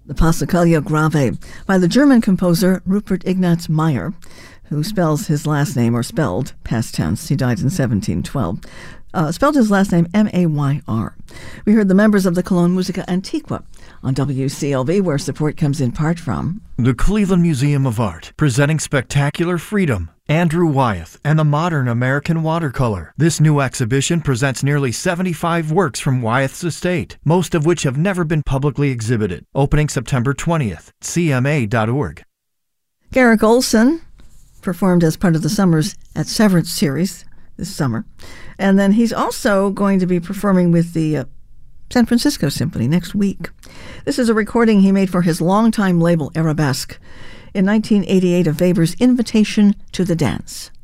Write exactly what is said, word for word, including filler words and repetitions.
The Passacaglia Grave by the German composer Rupert Ignaz Mayr, who spells his last name, or spelled, past tense, he died in seventeen twelve, uh, spelled his last name M A Y R. We heard the members of the Cologne Musica Antiqua on W C L V, where support comes in part from the Cleveland Museum of Art, presenting Spectacular Freedom, Andrew Wyeth, and the Modern American Watercolor. This new exhibition presents nearly seventy-five works from Wyeth's estate, most of which have never been publicly exhibited. Opening September twentieth, C M A dot org. Garrick Olson performed as part of the Summers at Severance series this summer. And then he's also going to be performing with the uh, San Francisco Symphony next week. This is a recording he made for his longtime label Arabesque in nineteen eighty-eight of Weber's Invitation to the Dance.